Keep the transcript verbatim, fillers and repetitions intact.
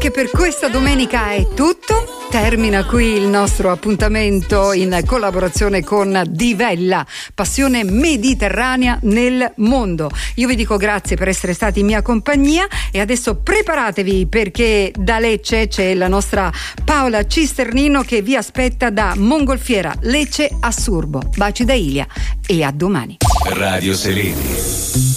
anche per questa domenica è tutto. Termina qui il nostro appuntamento in collaborazione con Divella, passione mediterranea nel mondo. Io vi dico grazie per essere stati in mia compagnia e adesso preparatevi perché da Lecce c'è la nostra Paola Cisternino che vi aspetta da Mongolfiera, Lecce a Surbo. Baci da Ilia e a domani. Radio Seleni.